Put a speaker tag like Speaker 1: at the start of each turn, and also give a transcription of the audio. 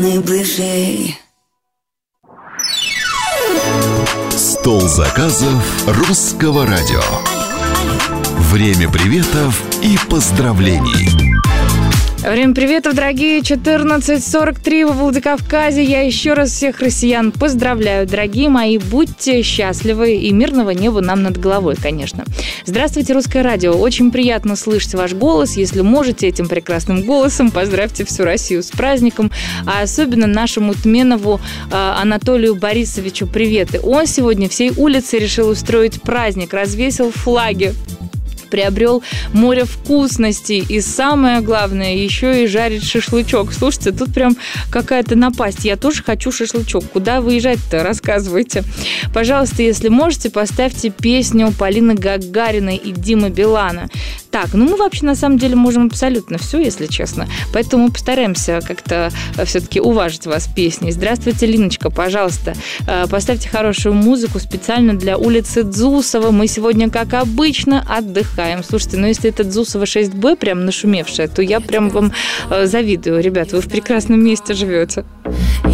Speaker 1: Бывший.
Speaker 2: Стол заказов Русского радио. Время приветов и поздравлений.
Speaker 3: Время приветов, дорогие, 14:43 во Владикавказе. Я еще раз всех россиян поздравляю, дорогие мои. Будьте счастливы и мирного неба нам над головой, конечно. Здравствуйте, Русское радио. Очень приятно слышать ваш голос. Если можете этим прекрасным голосом, поздравьте всю Россию с праздником. А особенно нашему Тменову Анатолию Борисовичу приветы. Он сегодня всей улице решил устроить праздник, развесил флаги, приобрел море вкусностей и, самое главное, еще и жарит шашлычок. Слушайте, тут прям какая-то напасть. Я тоже хочу шашлычок. Куда выезжать-то? Рассказывайте. Пожалуйста, если можете, поставьте песню Полины Гагариной и Димы Билана. Так, мы вообще на самом деле можем абсолютно все, если честно. Поэтому мы постараемся как-то все-таки уважить вас песней. Здравствуйте, Линочка, пожалуйста. Поставьте хорошую музыку специально для улицы Дзусова. Мы сегодня, как обычно, отдыхаем. Слушайте, если это Дзусова 6Б прям нашумевшая, то я прям вам завидую. Ребята, вы в прекрасном месте живете.